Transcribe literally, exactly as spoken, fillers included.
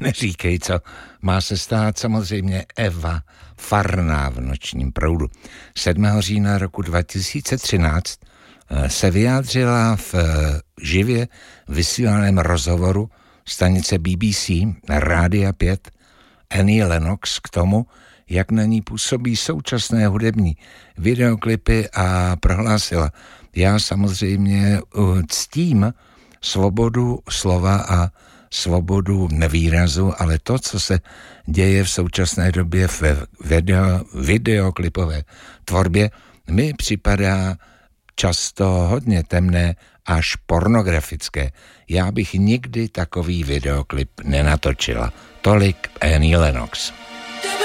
neříkej, co má se stát. Samozřejmě Eva Farná v Nočním proudu. sedmého října roku dva tisíce třináct se vyjádřila v živě vysílaném rozhovoru stanice B B C Rádia pět Annie Lennox k tomu, jak na ní působí současné hudební videoklipy a prohlásila: já samozřejmě ctím svobodu slova a svobodu nevýrazu, ale to, co se děje v současné době v video, videoklipové tvorbě, mi připadá často hodně temné až pornografické. Já bych nikdy takový videoklip nenatočila. Tolik Annie Lennox.